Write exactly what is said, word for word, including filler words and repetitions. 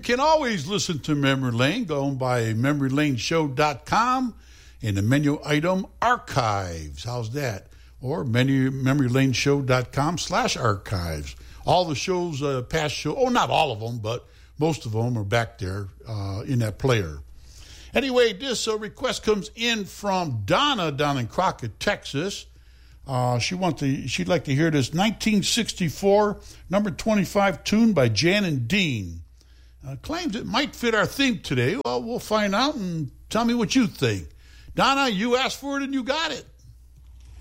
can always listen to Memory Lane going by memory lane show dot com in the menu item archives. How's that? Or menu, memory lane show dot com slash archives. All the shows, uh, past show, oh, not all of them, but most of them are back there uh, in that player. Anyway, this uh, request comes in from Donna down in Crockett, Texas. Uh, she wants to. She'd like to hear this nineteen sixty-four number twenty-five tune by Jan and Dean. Uh, claims it might fit our theme today. Well, we'll find out and tell me what you think. Donna, you asked for it and you got it.